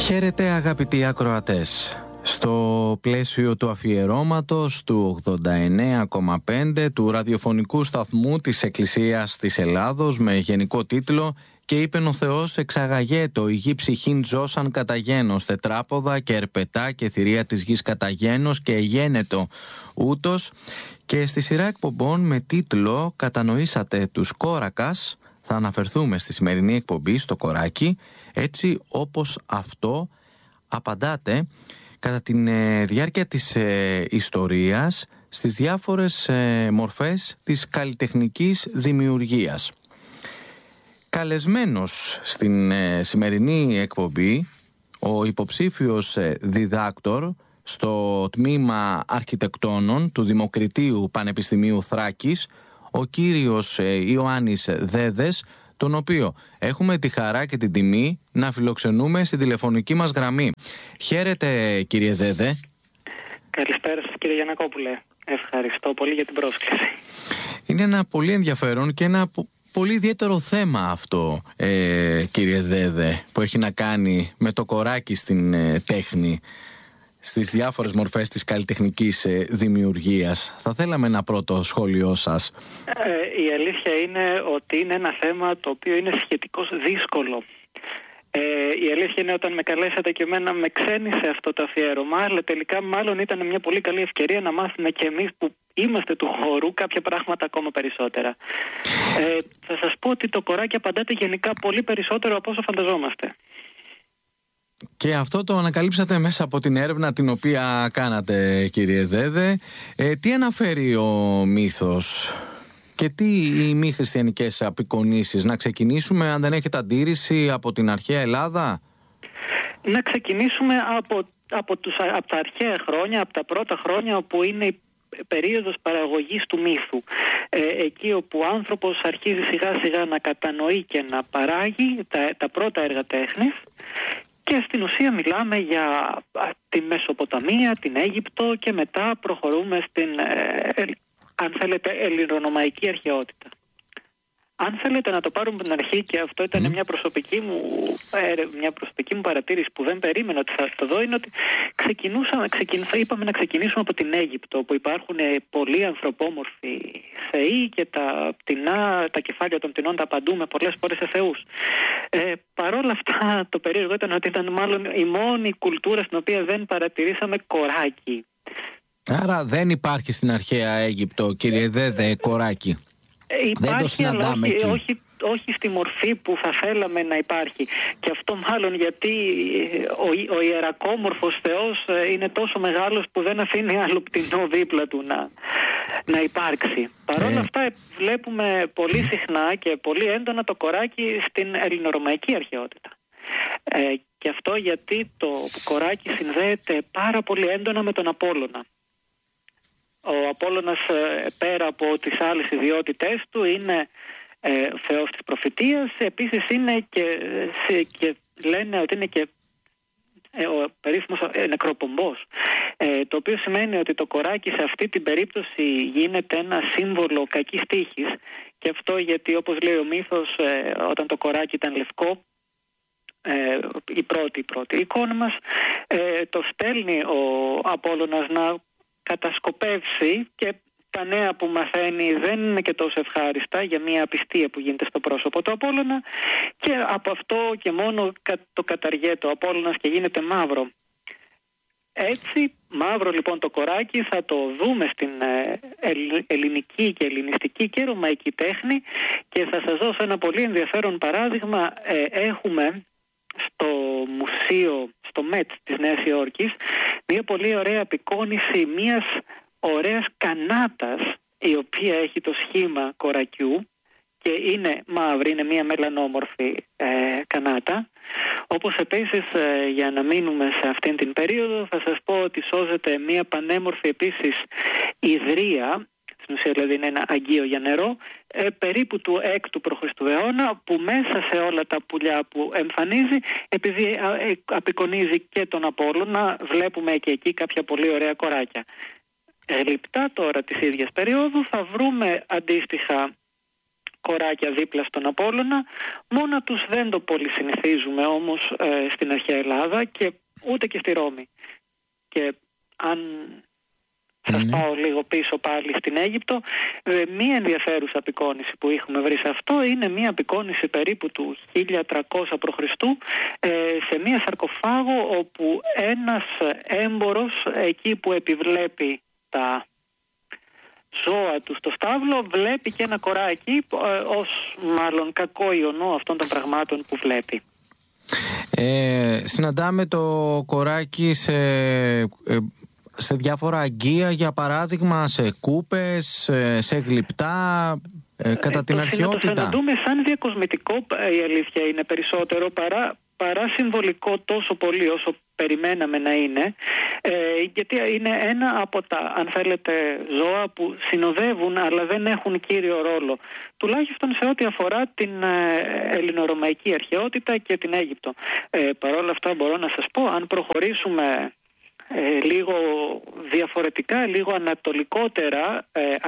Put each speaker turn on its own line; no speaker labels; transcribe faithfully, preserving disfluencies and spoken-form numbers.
Χαίρετε αγαπητοί ακροατές. Στο πλαίσιο του αφιερώματος του ογδόντα εννέα κόμμα πέντε του ραδιοφωνικού σταθμού της Εκκλησίας της Ελλάδος με γενικό τίτλο «Και είπεν ο Θεός εξαγαγέτο η γη ψυχήν ζώσαν καταγένος τετράποδα και ερπετά και θηρία της γης καταγένος και εγένετο ούτως», και στη σειρά εκπομπών με τίτλο «Κατανοήσατε τους Κόρακας» θα αναφερθούμε στη σημερινή εκπομπή στο κοράκι έτσι όπως αυτό απαντάτε κατά τη ε, διάρκεια της ε, ιστορίας στις διάφορες ε, μορφές της καλλιτεχνικής δημιουργίας. Καλεσμένος στην ε, σημερινή εκπομπή ο υποψήφιος ε, διδάκτορ στο τμήμα αρχιτεκτόνων του Δημοκριτείου Πανεπιστημίου Θράκης, ο κύριος ε, Ιωάννης Δέδες, τον οποίο έχουμε τη χαρά και την τιμή να φιλοξενούμε στην τηλεφωνική μας γραμμή. Χαίρετε κύριε Δέδε.
Καλησπέρα σας κύριε Γιαννακόπουλε. Ευχαριστώ πολύ για την πρόσκληση.
Είναι ένα πολύ ενδιαφέρον και ένα πολύ ιδιαίτερο θέμα αυτό ε, κύριε Δέδε, που έχει να κάνει με το κοράκι στην ε, τέχνη, στις διάφορες μορφές της καλλιτεχνικής ε, δημιουργίας. Θα θέλαμε ένα πρώτο σχόλιο σας.
Ε, η αλήθεια είναι ότι είναι ένα θέμα το οποίο είναι σχετικώς δύσκολο. Ε, η αλήθεια είναι όταν με καλέσατε και εμένα με ξένησε αυτό το αφιέρωμα, αλλά τελικά μάλλον ήταν μια πολύ καλή ευκαιρία να μάθουμε και εμείς που είμαστε του χώρου κάποια πράγματα ακόμα περισσότερα. Ε, θα σας πω ότι το κοράκι απαντάτε γενικά πολύ περισσότερο από όσο φανταζόμαστε.
Και αυτό το ανακαλύψατε μέσα από την έρευνα την οποία κάνατε κύριε Δέδε. Ε, τι αναφέρει ο μύθος και τι οι μη χριστιανικές απεικονίσεις? Να ξεκινήσουμε, αν δεν έχετε αντίρρηση, από την αρχαία Ελλάδα.
Να ξεκινήσουμε από, από, τους, από τα αρχαία χρόνια, από τα πρώτα χρόνια όπου είναι η περίοδος παραγωγής του μύθου. Ε, εκεί όπου ο άνθρωπος αρχίζει σιγά σιγά να κατανοεί και να παράγει τα, τα πρώτα έργα τέχνης. Και στην ουσία μιλάμε για τη Μεσοποταμία, την Αίγυπτο και μετά προχωρούμε στην, ε, αν θέλετε, ελληνορωμαϊκή αρχαιότητα. Αν θέλετε να το πάρουμε από την αρχή, και αυτό ήταν mm. μια, προσωπική μου, ε, μια προσωπική μου παρατήρηση που δεν περίμενα ότι θα το δω, είναι ότι ξεκινούσαμε, ξεκιν, είπαμε να ξεκινήσουμε από την Αίγυπτο, όπου υπάρχουν πολλοί ανθρωπόμορφοι θεοί και τα, πτηνά, τα κεφάλια των πτηνών τα απαντούμε πολλές φορές σε θεούς. Ε, Παρ' όλα αυτά το περίεργο ήταν ότι ήταν μάλλον η μόνη κουλτούρα στην οποία δεν παρατηρήσαμε κοράκι.
Άρα δεν υπάρχει στην αρχαία Αίγυπτο, κύριε Δέδε, κοράκι?
Ε, υπάρχει, αλλά όχι, όχι, όχι στη μορφή που θα θέλαμε να υπάρχει. Και αυτό μάλλον γιατί ο, ο ιερακόμορφος Θεός είναι τόσο μεγάλος που δεν αφήνει άλλο πτηνό δίπλα του να, να υπάρξει. Παρ' όλα ε. αυτά βλέπουμε πολύ συχνά και πολύ έντονα το κοράκι στην ελληνορωμαϊκή αρχαιότητα. Ε, και αυτό γιατί το κοράκι συνδέεται πάρα πολύ έντονα με τον Απόλλωνα. Ο Απόλλωνας, πέρα από τις άλλες ιδιότητές του, είναι ε, θεός της προφητείας. Επίσης είναι και, και λένε ότι είναι και ε, ο περίφημος ε, νεκροπομπός, ε, το οποίο σημαίνει ότι το κοράκι σε αυτή την περίπτωση γίνεται ένα σύμβολο κακής τύχης. Και αυτό γιατί, όπως λέει ο μύθος, ε, όταν το κοράκι ήταν λευκό, ε, η πρώτη, η πρώτη εικόνα μας, ε, το στέλνει ο Απόλλωνας να κατασκοπεύσει, και τα νέα που μαθαίνει δεν είναι και τόσο ευχάριστα για μια απιστία που γίνεται στο πρόσωπο του Απόλλωνα, και από αυτό και μόνο το καταργέται ο Απόλλωνας και γίνεται μαύρο. Έτσι, μαύρο λοιπόν το κοράκι θα το δούμε στην ελληνική και ελληνιστική και ρωμαϊκή τέχνη, και θα σας δώσω ένα πολύ ενδιαφέρον παράδειγμα. Ε, έχουμε στο μουσείο, στο ΜΕΤ της Νέας Υόρκης, μια πολύ ωραία απεικόνιση μιας ωραίας κανάτας, η οποία έχει το σχήμα κορακιού και είναι μαύρη, είναι μια μελανόμορφη ε, κανάτα. Όπως επίσης, ε, για να μείνουμε σε αυτήν την περίοδο, θα σας πω ότι σώζεται μια πανέμορφη επίσης ιδρία, στην ουσία δηλαδή είναι ένα αγγείο για νερό, ε, περίπου του έκτου π.Χ. αιώνα, που μέσα σε όλα τα πουλιά που εμφανίζει, επειδή ε, απεικονίζει και τον Απόλλωνα, βλέπουμε και εκεί κάποια πολύ ωραία κοράκια. Γλυπτά τώρα της ίδιας περίοδου θα βρούμε αντίστοιχα κοράκια δίπλα στον Απόλλωνα. Μόνα τους δεν το πολύ συνηθίζουμε όμως ε, στην αρχαία Ελλάδα και ούτε και στη Ρώμη. Και αν σας πάω λίγο πίσω πάλι στην Αίγυπτο, ε, μία ενδιαφέρουσα απεικόνηση που έχουμε βρει σε αυτό είναι μία απεικόνηση περίπου του χίλια τριακόσια προ Χριστού ε, σε μία σαρκοφάγο όπου ένας έμπορος εκεί που επιβλέπει τα ζώα του στο στάβλο βλέπει και ένα κοράκι ε, ως μάλλον κακό ιονό αυτών των πραγμάτων που βλέπει.
Ε, συναντάμε το κοράκι σε, ε, σε διάφορα αγγεία, για παράδειγμα σε κούπες, σε γλυπτά, ε, κατά ε, την
το
αρχαιότητα.
Το συναντούμε σαν διακοσμητικό, η αλήθεια είναι, περισσότερο παρά, παρά συμβολικό τόσο πολύ όσο περιμέναμε να είναι, ε, γιατί είναι ένα από τα, αν θέλετε, ζώα που συνοδεύουν αλλά δεν έχουν κύριο ρόλο, τουλάχιστον σε ό,τι αφορά την ε, ελληνορωμαϊκή αρχαιότητα και την Αίγυπτο. Ε, Παρ' όλα αυτά μπορώ να σας πω, αν προχωρήσουμε ε, λίγο διαφορετικά, λίγο ανατολικότερα, ε,